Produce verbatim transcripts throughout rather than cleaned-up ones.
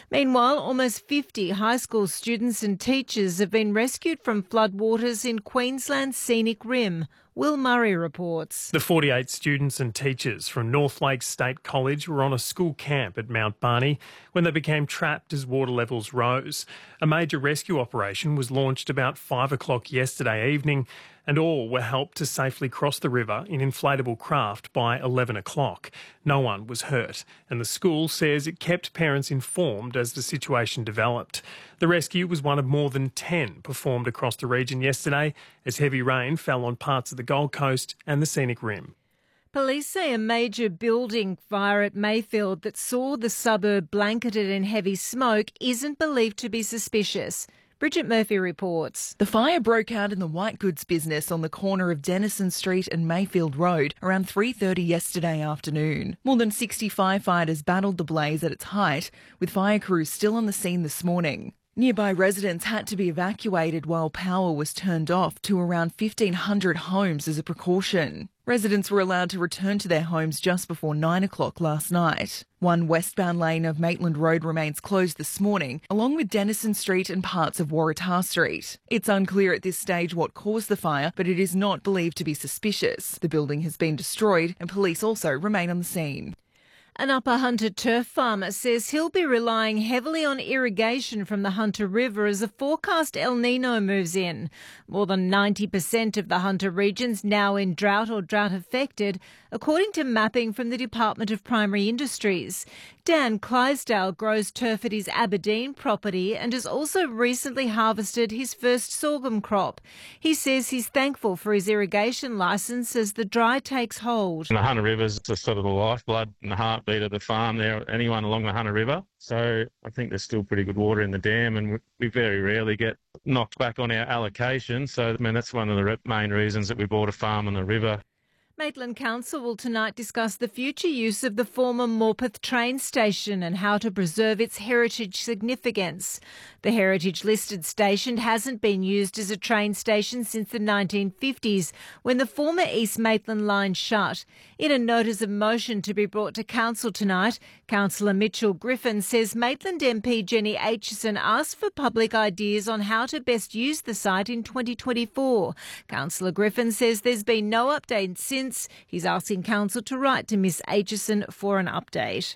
Meanwhile, almost fifty high school students and teachers have been rescued from floodwaters in Queensland's scenic rim. Will Murray reports. The forty-eight students and teachers from North Lakes State College were on a school camp at Mount Barney when they became trapped as water levels rose. A major rescue operation was launched about five o'clock yesterday evening, and all were helped to safely cross the river in inflatable craft by eleven o'clock. No one was hurt, and the school says it kept parents informed as the situation developed. The rescue was one of more than ten performed across the region yesterday as heavy rain fell on parts of the Gold Coast and the scenic rim. Police say a major building fire at Mayfield that saw the suburb blanketed in heavy smoke isn't believed to be suspicious. Bridget Murphy reports. The fire broke out in the white goods business on the corner of Denison Street and Mayfield Road around three thirty yesterday afternoon. More than sixty firefighters battled the blaze at its height, with fire crews still on the scene this morning. Nearby residents had to be evacuated while power was turned off to around fifteen hundred homes as a precaution. Residents were allowed to return to their homes just before nine o'clock last night. One westbound lane of Maitland Road remains closed this morning, along with Denison Street and parts of Waratah Street. It's unclear at this stage what caused the fire, but it is not believed to be suspicious. The building has been destroyed and police also remain on the scene. An Upper Hunter turf farmer says he'll be relying heavily on irrigation from the Hunter River as a forecast El Nino moves in. More than ninety percent of the Hunter region's now in drought or drought affected, according to mapping from the Department of Primary Industries. Dan Clydesdale grows turf at his Aberdeen property and has also recently harvested his first sorghum crop. He says he's thankful for his irrigation licence as the dry takes hold. The Hunter River's the sort of the lifeblood and the heartbeat of the farm there, anyone along the Hunter River. So I think there's still pretty good water in the dam, and we very rarely get knocked back on our allocation. So, I mean, that's one of the main reasons that we bought a farm on the river. Maitland Council will tonight discuss the future use of the former Morpeth train station and how to preserve its heritage significance. The heritage-listed station hasn't been used as a train station since the nineteen fifties, when the former East Maitland line shut. In a notice of motion to be brought to Council tonight, Councillor Mitchell Griffin says Maitland M P Jenny Aitchison asked for public ideas on how to best use the site in twenty twenty-four. Councillor Griffin says there's been no update since. He's asking Council to write to Miss Aitchison for an update.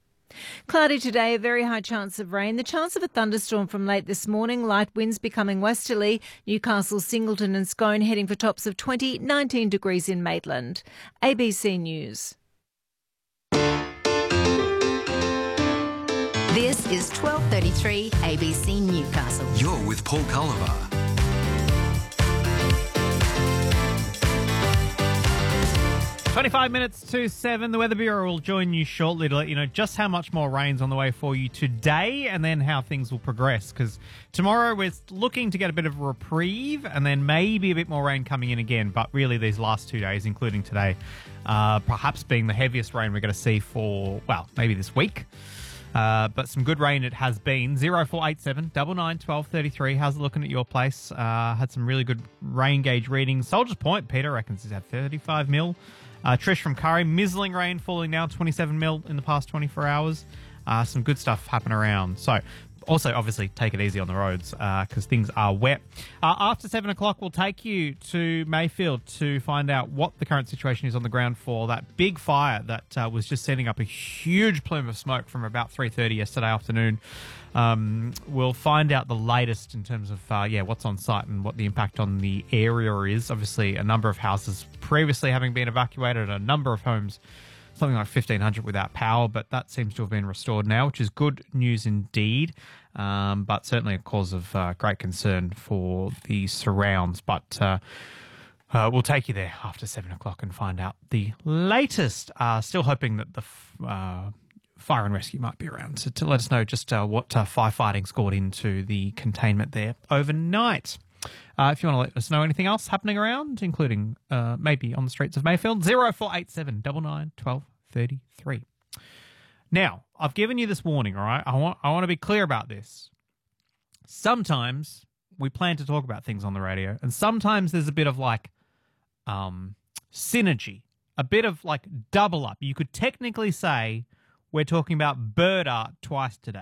Cloudy today, a very high chance of rain. The chance of a thunderstorm from late this morning. Light winds becoming westerly. Newcastle, Singleton and Scone heading for tops of twenty, nineteen degrees in Maitland. A B C News. This is twelve thirty-three A B C Newcastle. You're with Paul Culliver. twenty-five minutes to seven. The Weather Bureau will join you shortly to let you know just how much more rain's on the way for you today and then how things will progress, because tomorrow we're looking to get a bit of a reprieve and then maybe a bit more rain coming in again. But really these last two days, including today, uh, perhaps being the heaviest rain we're going to see for, well, maybe this week. Uh, but some good rain it has been. zero four eight seven, nine nine, one two three three. How's it looking at your place? Uh, had some really good rain gauge readings. Soldiers Point, Peter reckons he's had thirty-five mil. Uh, Trish from Curry, mizzling rain falling now, twenty-seven mil in the past twenty-four hours. Uh, some good stuff happening around. So, also, obviously, take it easy on the roads because uh, things are wet. Uh, after seven o'clock, we'll take you to Mayfield to find out what the current situation is on the ground for that big fire that uh, was just sending up a huge plume of smoke from about three thirty yesterday afternoon. Um, we'll find out the latest in terms of, uh, yeah, what's on site and what the impact on the area is. Obviously, a number of houses previously having been evacuated, a number of homes, something like fifteen hundred without power, but that seems to have been restored now, which is good news indeed, um, but certainly a cause of uh, great concern for the surrounds. But uh, uh, we'll take you there after seven o'clock and find out the latest. Uh, still hoping that the uh, fire and rescue might be around to, to let us know just uh, what uh, firefighting scored into the containment there overnight. Uh, if you want to let us know anything else happening around, including uh, maybe on the streets of Mayfield, zero four eight seven, nine nine, one two three three. Now, I've given you this warning, all right? I want I want to be clear about this. Sometimes we plan to talk about things on the radio, and sometimes there's a bit of like um, synergy, a bit of like double up. You could technically say we're talking about bird art twice today.